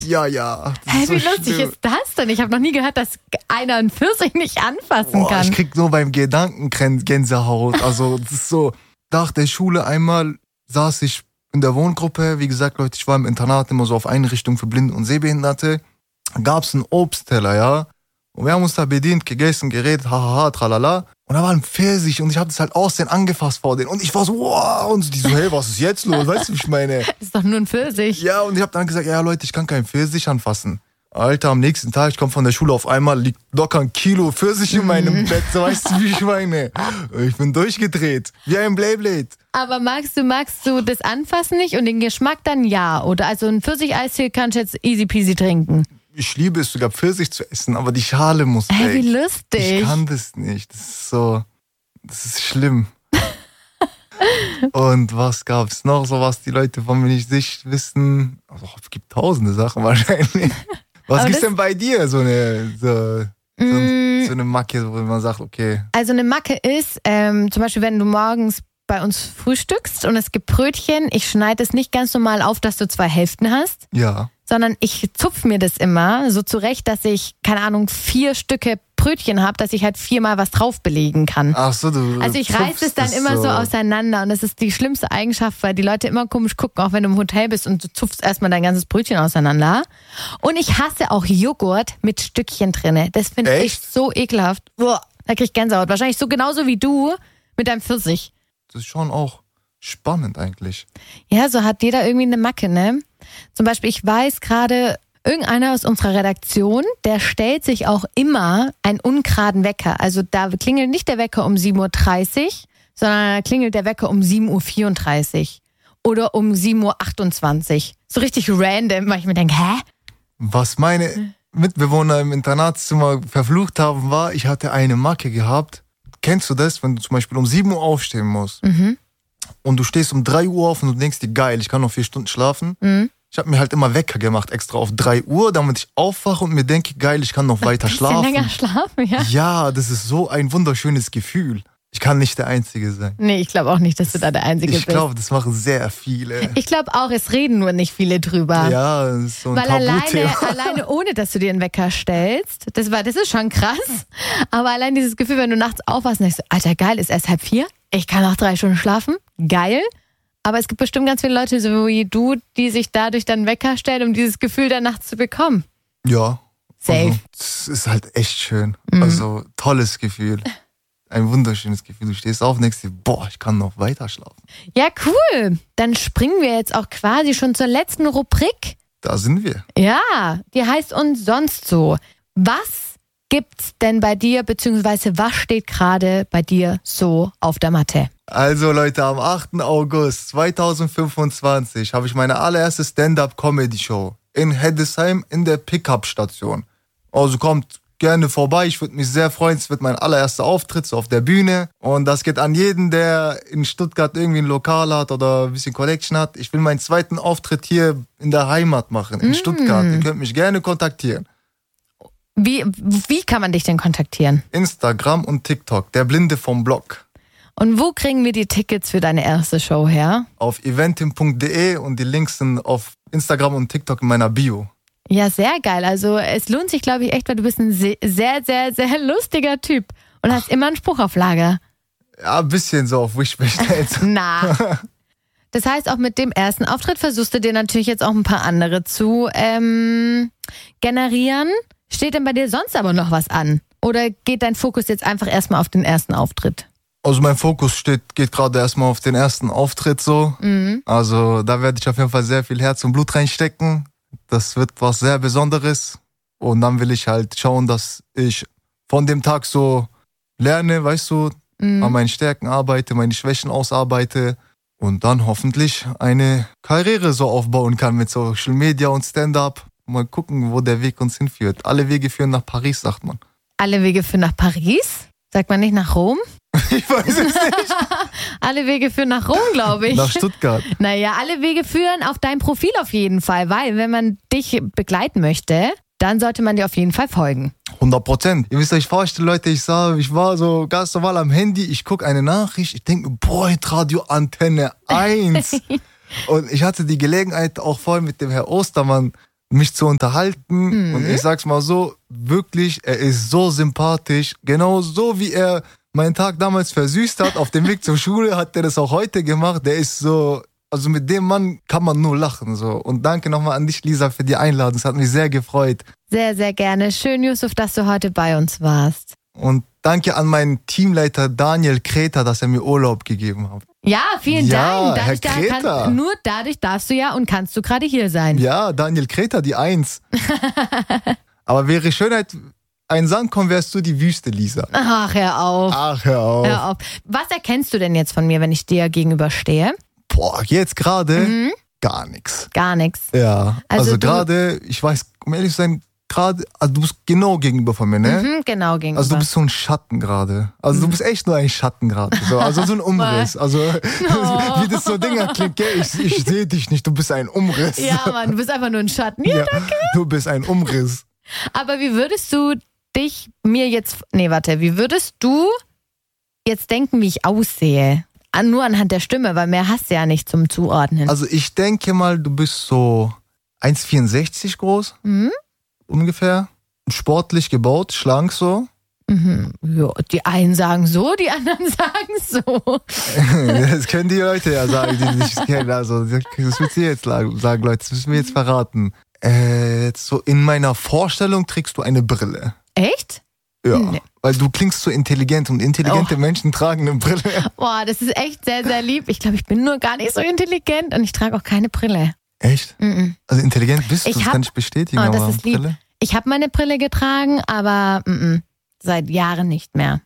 Ja, ja. Hä, wie lustig ist das denn? Ich habe noch nie gehört, dass einer einen Pfirsich nicht anfassen kann. Ich krieg nur beim Gedanken Gänsehaut. Also das ist so, nach der Schule einmal saß ich in der Wohngruppe. Wie gesagt, Leute, ich war im Internat immer so auf Einrichtung für Blinde und Sehbehinderte. Gab's einen Obstteller, ja. Und wir haben uns da bedient, gegessen, geredet, hahaha, tralala. Und da war ein Pfirsich und ich habe das halt aussehen angefasst vor denen. Und ich war so, wow. Und die so, hey, was ist jetzt los? Weißt du, wie ich meine? Das ist doch nur ein Pfirsich. Ja, und ich habe dann gesagt, ja Leute, ich kann keinen Pfirsich anfassen. Alter, am nächsten Tag, ich komme von der Schule, auf einmal liegt locker ein Kilo Pfirsich in meinem Bett. So, weißt du, wie ich meine? Ich bin durchgedreht, wie ein Beyblade. Aber magst du das Anfassen nicht und den Geschmack dann ja? Oder also ein Pfirsich-Eistee kannst du jetzt easy peasy trinken. Ich liebe es sogar, Pfirsich zu essen, aber die Schale muss weg. Hey, wie lustig. Ich kann das nicht. Das ist schlimm. Und was gab's noch, so was die Leute von mir nicht wissen? Also, es gibt tausende Sachen wahrscheinlich. Was gibt's denn bei dir? So eine Macke, wo man sagt, okay. Also eine Macke ist, zum Beispiel, wenn du morgens bei uns frühstückst und es gibt Brötchen, ich schneide es nicht ganz normal auf, dass du 2 Hälften hast. Ja. Sondern ich zupfe mir das immer so zurecht, dass ich, 4 Stücke Brötchen habe, dass ich halt 4-mal was drauf belegen kann. Ach so, Also ich reiße es dann immer so auseinander und das ist die schlimmste Eigenschaft, weil die Leute immer komisch gucken, auch wenn du im Hotel bist und du zupfst erstmal dein ganzes Brötchen auseinander. Und ich hasse auch Joghurt mit Stückchen drinne. Das finde ich so ekelhaft. Boah, da krieg ich Gänsehaut. Wahrscheinlich so genauso wie du mit deinem Pfirsich. Das ist schon auch spannend eigentlich. Ja, so hat jeder irgendwie eine Macke, ne? Zum Beispiel, ich weiß gerade, irgendeiner aus unserer Redaktion, der stellt sich auch immer einen ungeraden Wecker. Also da klingelt nicht der Wecker um 7.30 Uhr, sondern da klingelt der Wecker um 7.34 Uhr oder um 7.28 Uhr. So richtig random, weil ich mir denke, hä? Was meine Mitbewohner im Internatszimmer verflucht haben, war, ich hatte eine Macke gehabt. Kennst du das, wenn du zum Beispiel um 7 Uhr aufstehen musst? Mhm. Und du stehst um 3 Uhr auf und du denkst dir, geil, ich kann noch 4 Stunden schlafen. Mhm. Ich habe mir halt immer Wecker gemacht, extra auf 3 Uhr, damit ich aufwache und mir denke, geil, ich kann noch weiter schlafen. Länger schlafen, ja. Ja, das ist so ein wunderschönes Gefühl. Ich kann nicht der Einzige sein. Nee, ich glaube auch nicht, dass du da der Einzige bist. Ich glaube, das machen sehr viele. Ich glaube auch, es reden nur nicht viele drüber. Ja, das ist so ein Weil Tabuthema. alleine ohne, dass du dir einen Wecker stellst, das ist schon krass. Aber allein dieses Gefühl, wenn du nachts aufwachst und denkst, Alter, geil, ist erst 3:30, ich kann noch 3 Stunden schlafen, geil. Aber es gibt bestimmt ganz viele Leute, so wie du, die sich dadurch dann Wecker stellen, um dieses Gefühl dann nachts zu bekommen. Ja. Safe. Also, das ist halt echt schön. Also, tolles Gefühl. Ein wunderschönes Gefühl. Du stehst auf und denkst dir, boah, ich kann noch weiter schlafen. Ja, cool. Dann springen wir jetzt auch quasi schon zur letzten Rubrik. Da sind wir. Ja, die heißt uns sonst so. Was gibt's denn bei dir, beziehungsweise was steht gerade bei dir so auf der Matte? Also Leute, am 8. August 2025 habe ich meine allererste Stand-Up-Comedy-Show in Heddesheim in der Pickup-Station. Also kommt gerne vorbei, ich würde mich sehr freuen. Es wird mein allererster Auftritt so auf der Bühne. Und das geht an jeden, der in Stuttgart irgendwie ein Lokal hat oder ein bisschen Connection hat. Ich will meinen zweiten Auftritt hier in der Heimat machen, in Stuttgart. Ihr könnt mich gerne kontaktieren. Wie kann man dich denn kontaktieren? Instagram und TikTok, der Blinde vom Blog. Und wo kriegen wir die Tickets für deine erste Show her? Auf eventim.de und die Links sind auf Instagram und TikTok in meiner Bio. Ja, sehr geil. Also es lohnt sich, glaube ich, echt, weil du bist ein sehr, sehr, sehr lustiger Typ und hast immer einen Spruch auf Lager. Ja, ein bisschen so auf Wish bestellt. Na. Das heißt, auch mit dem ersten Auftritt versuchst du dir natürlich jetzt auch ein paar andere zu generieren. Steht denn bei dir sonst aber noch was an? Oder geht dein Fokus jetzt einfach erstmal auf den ersten Auftritt? Also mein Fokus geht gerade erstmal auf den ersten Auftritt so. Also da werde ich auf jeden Fall sehr viel Herz und Blut reinstecken. Das wird was sehr Besonderes. Und dann will ich halt schauen, dass ich von dem Tag so lerne, weißt du, an meinen Stärken arbeite, meine Schwächen ausarbeite und dann hoffentlich eine Karriere so aufbauen kann mit Social Media und Stand-Up. Mal gucken, wo der Weg uns hinführt. Alle Wege führen nach Paris, sagt man. Alle Wege führen nach Paris? Sagt man nicht nach Rom? Ich weiß es nicht. Alle Wege führen nach Rom, glaube ich. Nach Stuttgart. Naja, alle Wege führen auf dein Profil auf jeden Fall, weil wenn man dich begleiten möchte, dann sollte man dir auf jeden Fall folgen. 100%. Ihr müsst euch vorstellen, Leute, ich war so ganz normal am Handy, ich gucke eine Nachricht, ich denke mir, boah, Radio Antenne 1. Und ich hatte die Gelegenheit auch vorhin mit dem Herr Ostermann mich zu unterhalten. Und ich sag's mal so, wirklich, er ist so sympathisch. Genau so, wie er meinen Tag damals versüßt hat, auf dem Weg zur Schule, hat er das auch heute gemacht. Der ist so, also mit dem Mann kann man nur lachen. So. Und danke nochmal an dich, Lisa, für die Einladung. Es hat mich sehr gefreut. Sehr, sehr gerne. Schön, Yusuf, dass du heute bei uns warst. Und danke an meinen Teamleiter Daniel Kreter, dass er mir Urlaub gegeben hat. Ja, vielen Dank. Herr Kreter. Nur dadurch darfst du ja und kannst du gerade hier sein. Ja, Daniel Kreter, die 1. Aber wäre Schönheit ein Sand kommen, wärst du die Wüste, Lisa. Ach, hör auf. Hör auf. Hör auf. Was erkennst du denn jetzt von mir, wenn ich dir gegenüberstehe? Boah, jetzt gerade gar nichts. Gar nichts. Ja, also du- gerade, ich weiß, um ehrlich zu sein, gerade, also du bist genau gegenüber von mir, ne? Genau gegenüber. Also du bist so ein Schatten gerade. Also du bist echt nur ein Schatten gerade. So, also so ein Umriss. Also wie das so Dinger klingt, gell? Ich sehe dich nicht, du bist ein Umriss. Ja, Mann, du bist einfach nur ein Schatten. Ja, danke. Du bist ein Umriss. Aber wie würdest du wie würdest du jetzt denken, wie ich aussehe? Nur anhand der Stimme, weil mehr hast du ja nicht zum Zuordnen. Also ich denke mal, du bist so 1,64 groß. Ungefähr. Sportlich gebaut, schlank so. Ja, die einen sagen so, die anderen sagen so. Das können die Leute ja sagen, die dich kennen. Also, das willst du jetzt sagen, Leute. Das müssen wir jetzt verraten. Jetzt so in meiner Vorstellung trägst du eine Brille. Echt? Ja. Nee. Weil du klingst so intelligent und intelligente Menschen tragen eine Brille. Boah, das ist echt sehr, sehr lieb. Ich glaube, ich bin nur gar nicht so intelligent und ich trage auch keine Brille. Echt? Also intelligent bist du, das kann ich bestätigen. Das aber ist lieb. Brille? Ich habe meine Brille getragen, aber seit Jahren nicht mehr.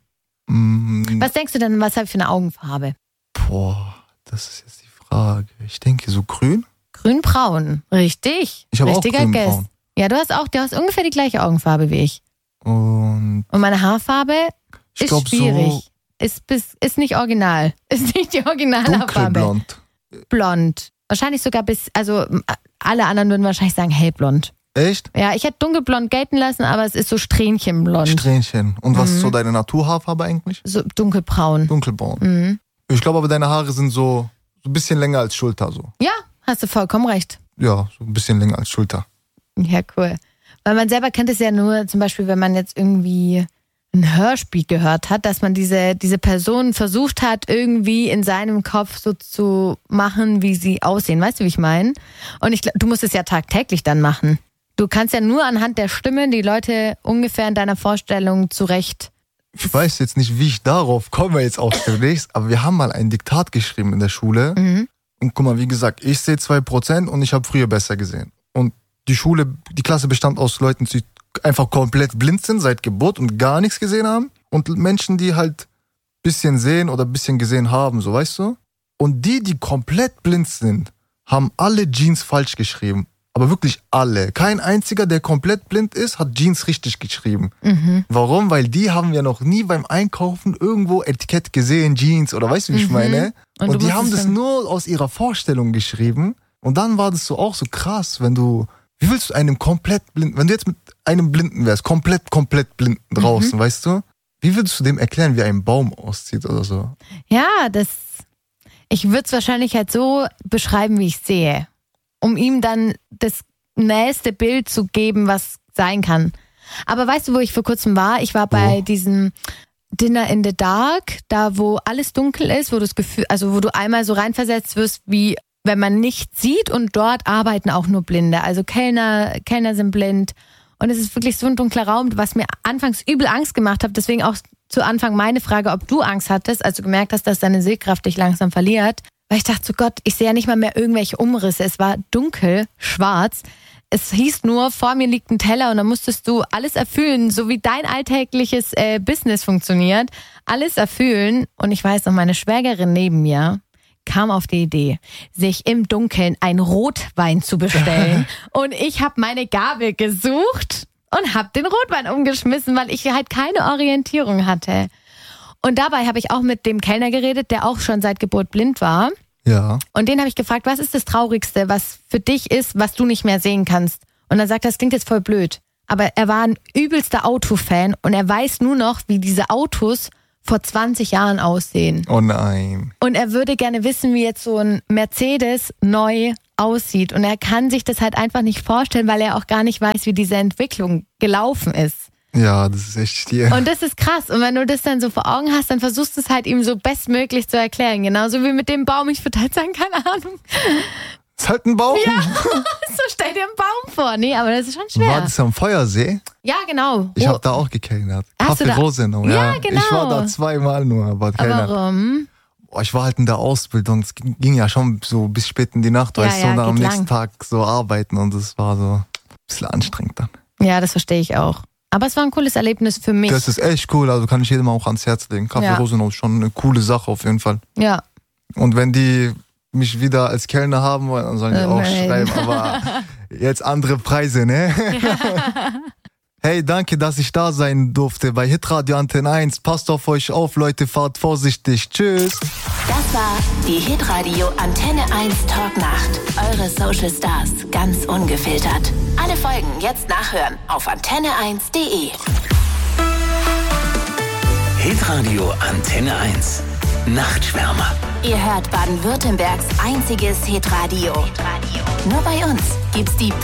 Was denkst du denn, was habe ich für eine Augenfarbe? Boah, das ist jetzt die Frage. Ich denke so grün. Grün-braun, richtig. Ich habe auch Richtiger Guess. grün-braun. Ja, du hast ungefähr die gleiche Augenfarbe wie ich. Und Und meine Haarfarbe ich ist glaube schwierig. so Ist nicht original. Ist nicht die Originalhaarfarbe. dunkelblond. Blond. Wahrscheinlich sogar also alle anderen würden wahrscheinlich sagen hellblond. Echt? Ja, ich hätte dunkelblond gelten lassen, aber es ist so strähnchenblond. Strähnchen. Und was ist so deine Naturhaarfarbe eigentlich? So dunkelbraun. Dunkelbraun. Ich glaube aber, deine Haare sind so ein bisschen länger als Schulter. So. Ja, hast du vollkommen recht. Ja, so ein bisschen länger als Schulter. Ja, cool. Weil man selber kennt es ja nur, zum Beispiel, wenn man jetzt irgendwie ein Hörspiel gehört hat, dass man diese Person versucht hat, irgendwie in seinem Kopf so zu machen, wie sie aussehen. Weißt du, wie ich meine? Und du musst es ja tagtäglich dann machen. Du kannst ja nur anhand der Stimme die Leute ungefähr in deiner Vorstellung zurecht. Ich weiß jetzt nicht, wie ich darauf komme jetzt auch demnächst, aber wir haben mal ein Diktat geschrieben in der Schule. Und guck mal, wie gesagt, ich sehe 2% und ich habe früher besser gesehen. Und die Klasse bestand aus Leuten, die einfach komplett blind sind seit Geburt und gar nichts gesehen haben. Und Menschen, die halt ein bisschen sehen oder ein bisschen gesehen haben, so weißt du. Und die komplett blind sind, haben alle Jeans falsch geschrieben. Aber wirklich alle. Kein einziger, der komplett blind ist, hat Jeans richtig geschrieben. Warum? Weil die haben ja noch nie beim Einkaufen irgendwo Etikett gesehen, Jeans oder weißt du, wie ich meine? Und die haben das nur aus ihrer Vorstellung geschrieben. Und dann war das so auch so krass, wie willst du einem komplett Blinden, wenn du jetzt mit einem Blinden wärst, komplett Blinden draußen, weißt du? Wie würdest du dem erklären, wie ein Baum aussieht oder so? Ja, ich würde es wahrscheinlich halt so beschreiben, wie ich sehe. Um ihm dann das nächste Bild zu geben, was sein kann. Aber weißt du, wo ich vor kurzem war? Ich war bei diesem Dinner in the Dark, da wo alles dunkel ist, wo wo du einmal so reinversetzt wirst, wie wenn man nichts sieht, und dort arbeiten auch nur Blinde. Also Kellner sind blind. Und es ist wirklich so ein dunkler Raum, was mir anfangs übel Angst gemacht hat. Deswegen auch zu Anfang meine Frage, ob du Angst hattest, als du gemerkt hast, dass deine Sehkraft dich langsam verliert. Weil ich dachte so, Gott, ich sehe ja nicht mal mehr irgendwelche Umrisse. Es war dunkel, schwarz. Es hieß nur, vor mir liegt ein Teller und dann musstest du alles erfüllen, so wie dein alltägliches Business funktioniert. Alles erfüllen. Und ich weiß noch, meine Schwägerin neben mir kam auf die Idee, sich im Dunkeln ein Rotwein zu bestellen. Und ich habe meine Gabel gesucht und habe den Rotwein umgeschmissen, weil ich halt keine Orientierung hatte. Und dabei habe ich auch mit dem Kellner geredet, der auch schon seit Geburt blind war. Ja. Und den habe ich gefragt, was ist das Traurigste, was für dich ist, was du nicht mehr sehen kannst? Und dann sagt er, das klingt jetzt voll blöd. Aber er war ein übelster Autofan und er weiß nur noch, wie diese Autos vor 20 Jahren aussehen. Oh nein. Und er würde gerne wissen, wie jetzt so ein Mercedes neu aussieht. Und er kann sich das halt einfach nicht vorstellen, weil er auch gar nicht weiß, wie diese Entwicklung gelaufen ist. Ja, das ist echt Stier. Und das ist krass. Und wenn du das dann so vor Augen hast, dann versuchst du es halt ihm so bestmöglich zu erklären. Genauso wie mit dem Baum. Ich würde halt sagen, keine Ahnung. Ist halt ein Baum. Ja, so stell dir einen Baum vor. Nee, aber das ist schon schwer. War das am Feuersee? Ja, genau. Ich habe da auch gekellnert. Hast du Café da- Rosenau, Ja, genau. Ich war da 2-mal nur, aber kellnern. Warum? Boah, ich war halt in der Ausbildung. Es ging ja schon so bis spät in die Nacht, Ja, weißt du, ja, und dann am geht nächsten lang. Tag so arbeiten und es war so ein bisschen anstrengend dann. Ja, das verstehe ich auch. Aber es war ein cooles Erlebnis für mich. Das ist echt cool, also kann ich jedem auch ans Herz legen. Café Ja. Rosenau ist schon eine coole Sache auf jeden Fall. Ja. Und wenn die mich wieder als Kellner haben wollen, dann sollen die auch Nein. schreiben, aber jetzt andere Preise, ne? Hey, danke, dass ich da sein durfte bei Hitradio Antenne 1. Passt auf euch auf, Leute, fahrt vorsichtig. Tschüss. Das war die Hitradio Antenne 1 Talknacht. Eure Social Stars ganz ungefiltert. Alle Folgen jetzt nachhören auf antenne1.de. Hitradio Antenne 1. Nachtschwärmer. Ihr hört Baden-Württembergs einziges Hitradio. Nur bei uns gibt's die